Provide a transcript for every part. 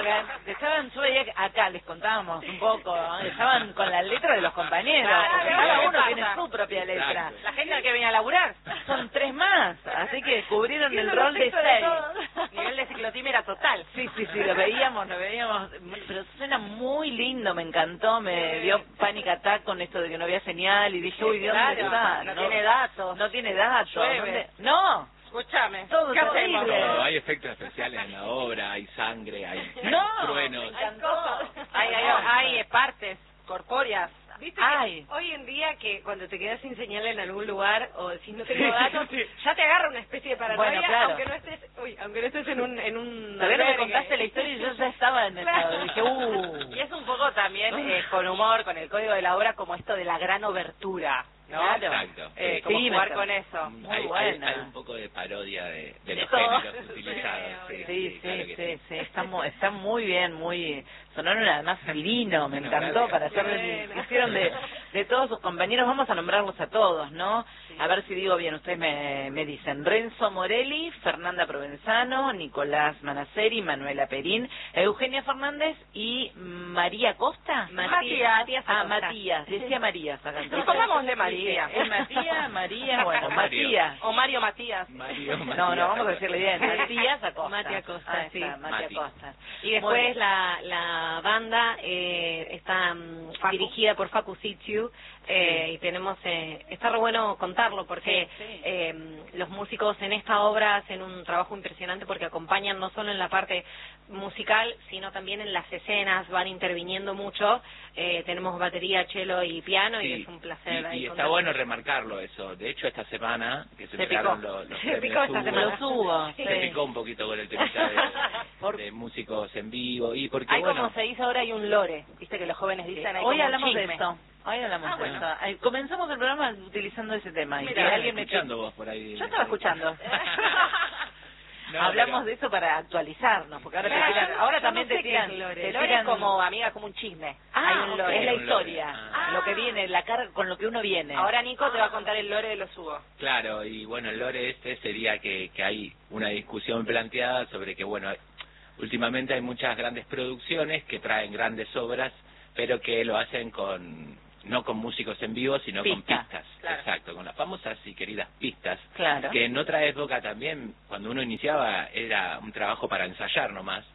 estaban, yo veía que acá les contábamos un poco, ¿no? Estaban con la letra de los compañeros, porque Claro, cada uno pasa. tiene su propia letra. Exacto. La gente que venía a laburar. Son 3 más, así que cubrieron el Tiene rol de los textos 6. todos. Nivel de ciclotímera total. Sí, lo veíamos, pero suena muy lindo, me encantó, me dio panic attack con esto de que no había señal y dije, uy, Dios, ¿dónde está? No tiene datos. No tiene datos. Llueve. ¿Dónde? No, Escúchame. Todo ¿Qué terrible. hacemos? Todo, hay efectos especiales en la obra, hay sangre, hay No. truenos. Me encantó. Hay partes corpóreas. Viste Ay. que hoy en día que cuando te quedas sin señal en algún lugar o si no tengo datos, ya te agarra una especie de paranoia, Bueno, claro. aunque no estés en un Todavía no me albergue. contaste la historia y yo ya estaba en estado. Dije, Y es un poco también con humor, con el código de la obra, como esto de la gran obertura, ¿no? Claro. Exacto. Como Sí, jugar me- con eso. Muy Hay buena. un poco de parodia de los todo. géneros utilizados. Sí, claro que sí, está muy bien, sonaron además divino, me Bueno, encantó gracias. para hacer, hicieron de todos sus compañeros, vamos a nombrarlos a todos, ¿no? A ver si digo bien, ustedes me dicen, Renzo Morelli, Fernanda Provenzano, Nicolás Manaceri, Manuela Perín, Eugenia Fernández y María Costa. Matías. Matías, decía Marías acá. Nos pongámosle María. Es María, bueno, Mario. Matías. O Mario Matías. Mario, No, Matías, vamos a decirle bien, Matías Acosta. Mati Acosta, Ahí sí. está, Mati Mati. Acosta. Y Muy después bien. la banda está dirigida por Facu Sitiu y tenemos, está re bueno contarlo porque los músicos en esta obra hacen un trabajo impresionante porque acompañan no solo en la parte musical, sino también en las escenas, van interviniendo mucho, tenemos batería, cello y piano y Sí, es un placer. ahí y está contar. bueno remarcarlo eso. De hecho, esta semana que se Se entregaron picó. los Se premios picó esta Hugo, semana. Los hubo, se sí. picó un poquito con el tema de músicos en vivo y porque Hay bueno, como se dice ahora, hay un lore. Viste que los jóvenes dicen, hay Hoy como hablamos un de chisme. eso. Hoy hablamos de bueno. eso. Comenzamos el programa utilizando ese tema. Y que Mira, alguien me escuchando vos por ahí. Yo estaba escuchando. No, hablamos pero- de eso para actualizarnos, porque ahora Claro, te tiran, ahora yo también no te sé qué tiran, es lore. te El lore tiran es como, amiga, como un chisme. hay un ok. lore, es la Un lore. historia, Ah. lo que viene, la cara con lo que uno viene. Ahora Nico te va a contar el lore de los Hugo. Claro, y bueno, el lore este sería que hay una discusión planteada sobre que, bueno, últimamente hay muchas grandes producciones que traen grandes obras, pero que lo hacen no con músicos en vivo, sino con Pista, pistas. claro. Exacto, con las famosas y queridas pistas. Claro. Que en otra época también, cuando uno iniciaba, era un trabajo para ensayar nomás.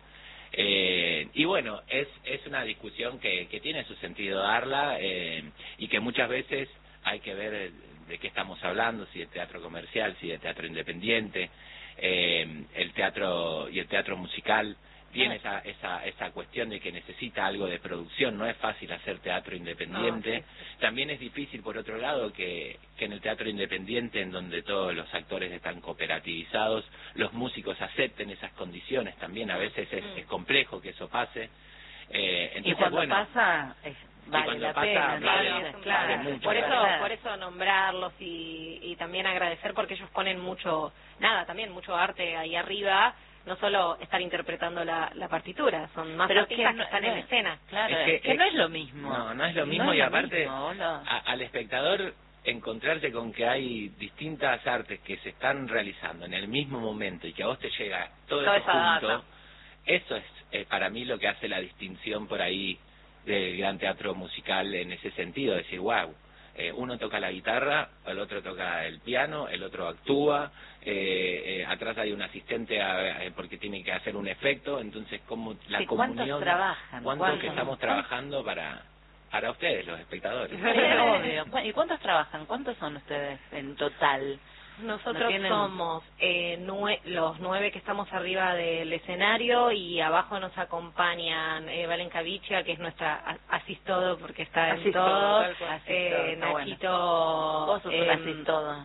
Y bueno, es una discusión que tiene su sentido darla y que muchas veces hay que ver de qué estamos hablando, si de teatro comercial, si de teatro independiente, el teatro y el teatro musical. Tiene esa cuestión de que necesita algo de producción, no es fácil hacer teatro independiente. También es difícil, por otro lado, que en el teatro independiente, en donde todos los actores están cooperativizados, los músicos acepten esas condiciones también. A veces es complejo que eso pase. Entonces, Y cuando bueno, pasa, vale cuando la pasa, pena, vale, ¿no? vale mucho por la eso pena. por eso nombrarlos y también agradecer porque ellos ponen mucho arte ahí arriba, no solo estar interpretando la partitura, son más Pero artistas que que están en escena. Claro, Es que- no es lo mismo. No es lo mismo No es y lo aparte mismo, hola. al espectador encontrarse con que hay distintas artes que se están realizando en el mismo momento y que a vos te llega todo Toda eso esa junto, data. eso es para mí lo que hace la distinción por ahí del gran teatro musical en ese sentido, decir, wow, uno toca la guitarra, el otro toca el piano, el otro actúa, atrás hay un asistente porque tiene que hacer un efecto, entonces como la Sí, ¿cuántos comunión, trabajan? cuánto ¿Cuántos? que estamos trabajando para ustedes, los espectadores. Sí, obvio. ¿Y cuántos trabajan? ¿Cuántos son ustedes en total? Nosotros ¿No tienen? somos los 9 que estamos arriba del escenario y abajo nos acompañan Valen Cavicia, que es nuestra asistodo porque está en todo, Asistodo, está bueno. Nachito, Vos sos un asistodo.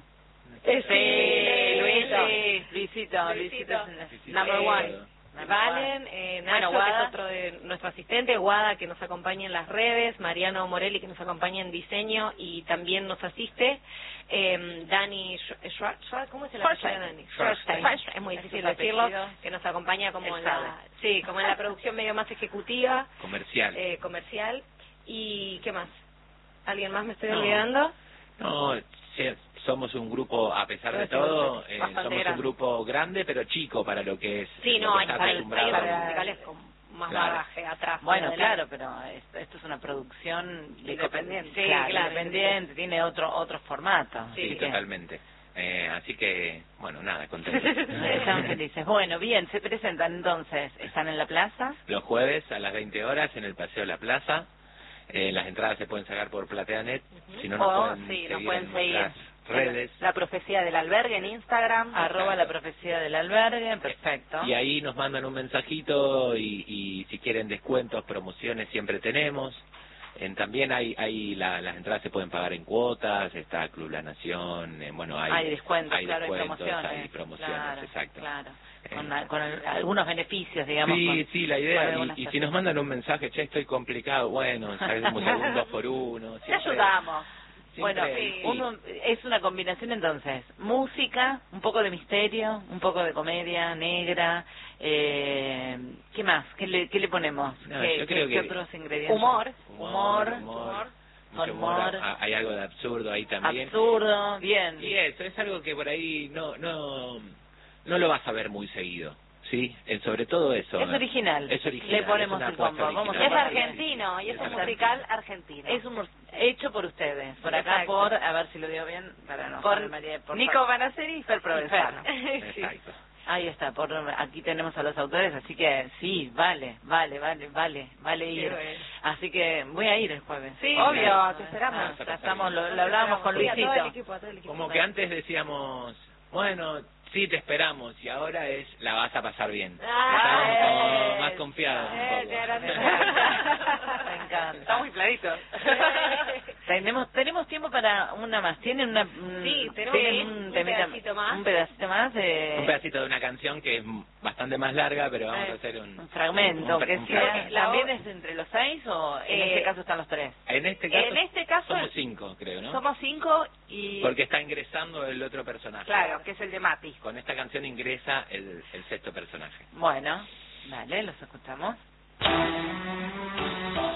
Luisito Luisito es number one. Valen, Nacho, Guada. que es otro de nuestro asistente, Guada, que nos acompaña en las redes, Mariano Morelli, que nos acompaña en diseño y también nos asiste, Dani Schwartz, ¿cómo se llama? Dani Schwartzstein, es muy Es difícil su decirlo, apellido. que nos acompaña como Él en sabe. como en la producción medio más ejecutiva, Comercial. comercial, y ¿qué más? ¿Alguien más me estoy No. olvidando? No, sí, somos un grupo, a pesar de Pero sí, todo, bastante somos un grande. grupo grande, pero chico para lo que es. Sí, lo no, que hay está otros acostumbrado. musicales con más Claro. bagaje atrás. Bueno, y claro, adelante. pero esto es una producción Independiente. Sí, Claro, claro, independiente, tiene otro formato. Sí, así que totalmente. Así que, bueno, nada, contento. están felices. Bueno, bien, se presentan entonces, están en la plaza. Los jueves a las 20 horas en el Paseo de la Plaza. Las entradas se pueden sacar por Plateanet. Si no, nos pueden sí, nos seguir pueden en seguir nuestras redes. La Profecía del Albergue en Instagram. @ la profecía del albergue, perfecto. Y ahí nos mandan un mensajito y si quieren descuentos, promociones, siempre tenemos. También las entradas se pueden pagar en cuotas, está Club La Nación, bueno, hay descuentos, hay claro, descuentos, hay promociones, claro, exacto. Claro. Con algunos beneficios, digamos. Sí, la con idea, algunas y si personas. nos mandan un mensaje, che, estoy complicado, bueno, sabemos algún 2x1. Te ayudamos. Bueno, es una combinación entonces, música, un poco de misterio, un poco de comedia negra, ¿qué más? ¿Qué le ponemos? No, ¿Qué, yo creo qué que otros ingredientes? Humor. Mucho humor. Hay algo de absurdo ahí también. Absurdo, bien. Y eso es algo que por ahí no lo vas a ver muy seguido, ¿sí? Sobre todo eso. Es original. Es original. Le ponemos es una el combo. apuesta Vamos a Y es original. argentino, y es un musical argentino. Es hecho por ustedes, por acá Exacto. por, a ver si lo digo bien, para no Por joder, María, por Nico Manaceri y Fer Provenzano. Exacto. Ahí está, aquí tenemos a los autores, así que sí, vale ir. bueno. Así que voy a ir el jueves. Sí, obvio, te esperamos. Ya estamos, lo hablábamos con Sí, a todo el Luisito. equipo, a todo el equipo. Como que antes decíamos, bueno, sí, te esperamos, y ahora la vas a pasar bien. Estamos como más confiados un poco. Me encanta. Está muy clarito. Tenemos tiempo para una más. ¿Tienen una? Sí, tenemos ¿tienen un temita- pedacito más. Un pedacito más de... Un pedacito de una canción que es bastante más larga, pero vamos a hacer un fragmento, un que un sea. fragmento. ¿También es entre los 6 o en este caso están los 3? En este caso somos 5, creo, ¿no? Somos 5 y... Porque está ingresando el otro personaje. Claro, que es el de Mati. Con esta canción ingresa el sexto personaje. Bueno, vale, los escuchamos.